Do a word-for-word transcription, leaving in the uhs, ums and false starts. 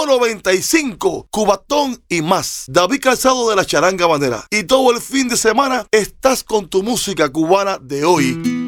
noventa y cinco, Cubatón y más. David Calzado de la Charanga Bandera. Y todo el fin de semana estás con tu música cubana de hoy.